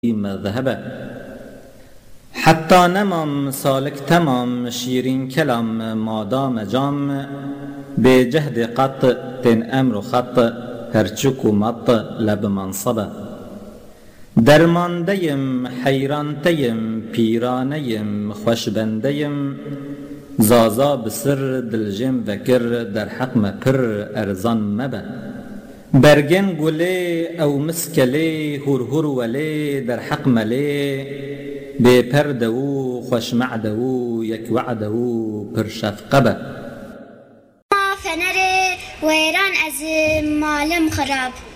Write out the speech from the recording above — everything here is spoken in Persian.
مذهبه حتی نمام سالک تمام شیرین کلام مادام جام به جهد قط تن امر و خط هرچک و مط لب منصبه درماندهیم حیرانتهیم پیرانهیم خوشبندهیم زازا بسر دلجم وکر در حق مپر ارزان مبه برگن گله او مسکله هر وله در حق مله به پردو خوش معدو یک وعدو پر شفقبه فنر ویران از مالم خراب